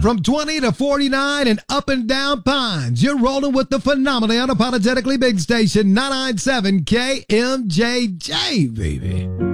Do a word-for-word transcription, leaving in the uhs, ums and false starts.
from twenty to forty-nine and up and down Pines. You're rolling with the phenomenally unapologetically big station, nine ninety-seven K M J J, baby.